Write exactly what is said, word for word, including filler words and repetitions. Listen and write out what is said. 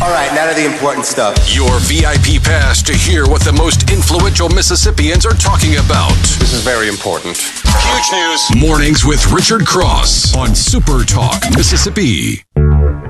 All right, now to the important stuff. Your V I P pass to hear what the most influential Mississippians are talking about. This is very important. Huge news. Mornings with Richard Cross on Super Talk Mississippi.